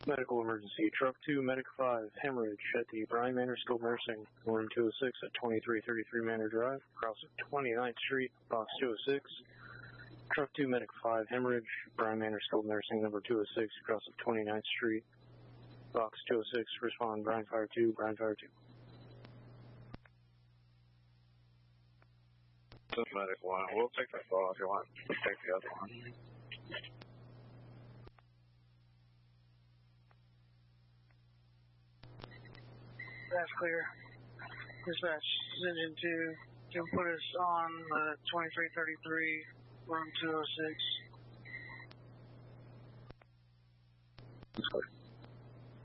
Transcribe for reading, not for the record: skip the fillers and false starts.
Medical emergency. Truck 2, Medic 5, hemorrhage at the Brian Manor Skilled Nursing, room 206 at 2333 Manor Drive, across 29th Street, box 206. Truck 2, Medic 5, hemorrhage, Brian Manor Skilled Nursing, number 206, across 29th Street, box 206. Respond, Brian Fire 2, Brian Fire 2. Medic 1, we'll take that call if you want. We'll take the other one. That's clear. Dispatch, engine 2, can put us on 2333, room 206.